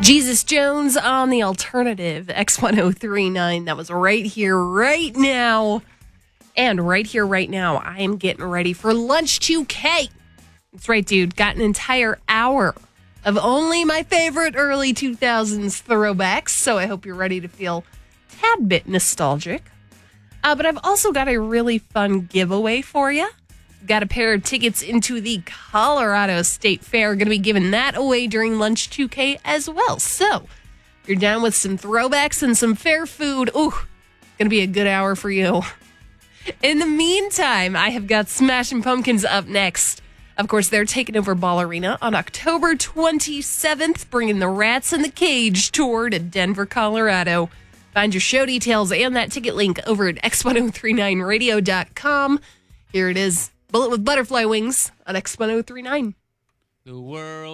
Jesus Jones on the alternative X1039. That was right here, right now. And right here, right now, I am getting ready for Lunch 2K. That's right, dude. Got an entire hour of only my favorite early 2000s throwbacks. So I hope you're ready to feel a tad bit nostalgic. But I've also got a really fun giveaway for you. Got a pair of tickets into the Colorado State Fair. Going to be giving that away during Lunch 2K as well. So, if you're down with some throwbacks and some fair food, ooh, going to be a good hour for you. In the meantime, I have got Smashing Pumpkins up next. Of course, they're taking over Ball Arena on October 27th, bringing the Rats in the Cage tour to Denver, Colorado. Find your show details and that ticket link over at x1039radio.com. Here it is. Bullet with Butterfly Wings on X1039. The world